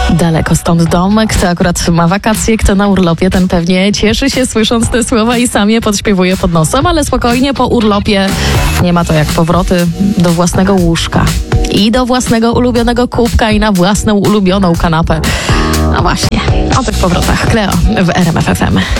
Daleko stąd dom. Kto akurat ma wakacje, kto na urlopie, ten pewnie cieszy się słysząc te słowa i sam je podśpiewuje pod nosem, ale spokojnie, po urlopie nie ma to jak powroty do własnego łóżka i do własnego ulubionego kubka i na własną ulubioną kanapę. No właśnie, o tych powrotach Cleo w RMF FM.